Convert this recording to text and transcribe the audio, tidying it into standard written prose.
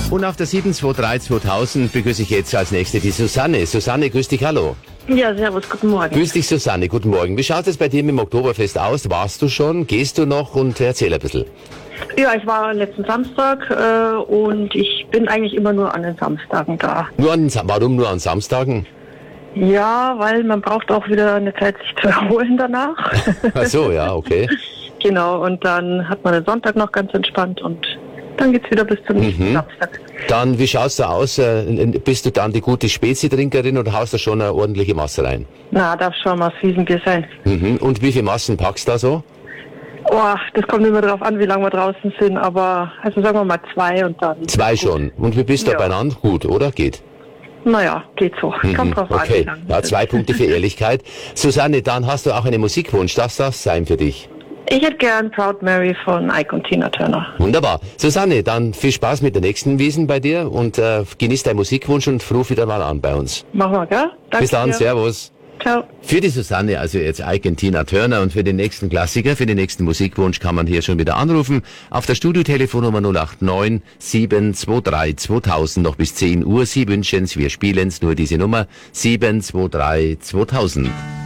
Und auf der 723-2000 begrüße ich jetzt als nächste die Susanne. Susanne, grüß dich, hallo. Ja, servus, guten Morgen. Grüß dich, Susanne, guten Morgen. Wie schaut es bei dir mit dem Oktoberfest aus? Warst du schon? Gehst du noch? Und erzähl ein bisschen. Ja, ich war letzten Samstag und ich bin eigentlich immer nur an den Samstagen da. Warum nur an Samstagen? Ja, weil man braucht auch wieder eine Zeit, sich zu erholen danach. Ach so, ja, okay. Genau, und dann hat man den Sonntag noch ganz entspannt und dann geht's wieder bis zum nächsten Samstag. Dann, wie schaut's da aus? Bist du dann die gute Spezi-Trinkerin oder haust du schon eine ordentliche Masse rein? Na, darf schon mal das Wiesenbier sein. Und wie viele Massen packst du da so? Oh, das kommt immer darauf an, wie lange wir draußen sind, aber also sagen wir mal 2 und dann... 2 schon. Und wie bist du beieinander? Gut, oder? Geht? Naja, geht so. Kommt drauf an, wie Okay, lang ja, es 2 Punkte für Ehrlichkeit. Susanne, dann hast du auch einen Musikwunsch. Darf das sein für dich? Ich hätte gern Proud Mary von Ike und Tina Turner. Wunderbar. Susanne, dann viel Spaß mit der nächsten Wiesen bei dir und genieß deinen Musikwunsch und ruf wieder mal an bei uns. Machen wir, gell? Danke Bis dann, dir. servus. Ciao. Für die Susanne, also jetzt Ike und Tina Turner, und für den nächsten Klassiker, für den nächsten Musikwunsch kann man hier schon wieder anrufen. Auf der Studiotelefonnummer 089 723 2000 noch bis 10 Uhr. Sie wünschen's, wir spielen's, nur diese Nummer 723 2000.